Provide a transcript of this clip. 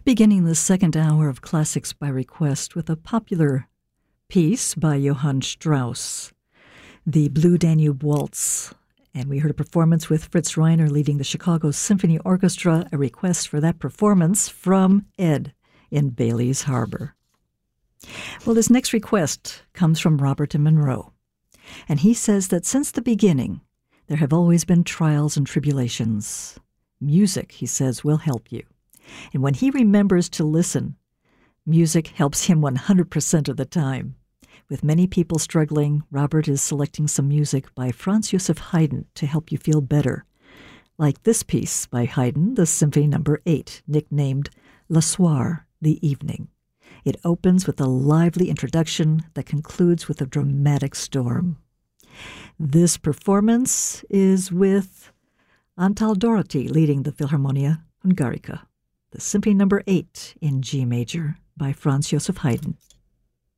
Beginning the second hour of Classics by Request with a popular piece by Johann Strauss, the Blue Danube Waltz. And we heard a performance with Fritz Reiner leading the Chicago Symphony Orchestra, a request for that performance from Ed in Bailey's Harbor. Well, this next request comes from Robert in Monroe. And he says that since the beginning, there have always been trials and tribulations. Music, he says, will help you. And when he remembers to listen, music helps him 100% of the time. With many people struggling, Robert is selecting some music by Franz Joseph Haydn to help you feel better. Like this piece by Haydn, the Symphony No. 8, nicknamed Le Soir, the Evening. It opens with a lively introduction that concludes with a dramatic storm. This performance is with Antal Dorothy leading the Philharmonia Hungarica. The Symphony No. 8 in G major by Franz Joseph Haydn.